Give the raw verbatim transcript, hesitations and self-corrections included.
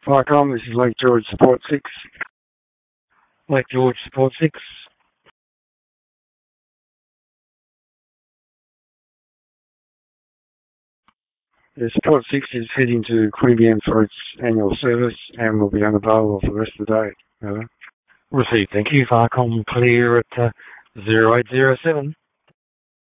Farcom, this is Lake George Support six. Lake George Support six. The Support six is heading to Queanbeyan for its annual service and will be unavailable for the rest of the day. Uh, Received. Thank you. Farcom clear at uh, zero eight zero seven.